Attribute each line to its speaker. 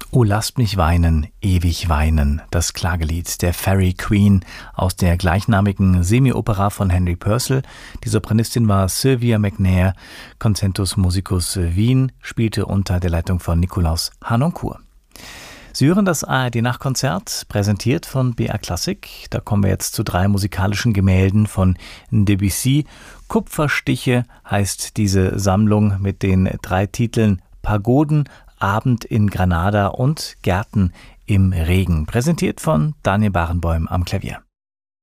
Speaker 1: O lasst mich weinen, ewig weinen, das Klagelied der Fairy Queen aus der gleichnamigen Semi-Opera von Henry Purcell. Die Sopranistin war Sylvia McNair, Concentus Musicus Wien, spielte unter der Leitung von Nikolaus Harnoncourt. Sie hören das ARD-Nachtkonzert, präsentiert von BR Classic. Da kommen wir jetzt zu 3 musikalischen Gemälden von Debussy. Kupferstiche heißt diese Sammlung mit den 3 Titeln Pagoden, Abend in Granada und Gärten im Regen. Präsentiert von Daniel Barenboim am Klavier.